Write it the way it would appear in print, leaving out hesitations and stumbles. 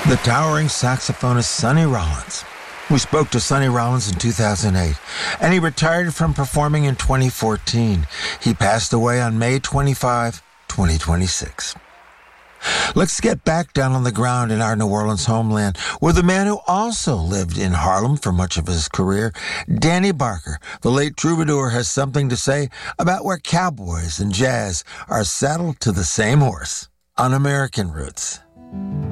The towering saxophonist Sonny Rollins. We spoke to Sonny Rollins in 2008, and he retired from performing in 2014. He passed away on May 25, 2026. Let's get back down on the ground in our New Orleans homeland, where the man who also lived in Harlem for much of his career, Danny Barker, the late troubadour, has something to say about where cowboys and jazz are saddled to the same horse on American Roots.